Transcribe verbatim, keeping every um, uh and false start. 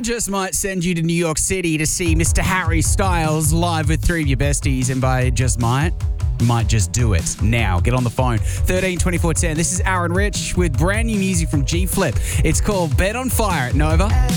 just might send you to New York City to see Mister Harry Styles live with three of your besties, and by just might, might just do it. Now, get on the phone. thirteen twenty-four ten. This is Aaron Rich with brand new music from G Flip. It's called Bed on Fire at Nova.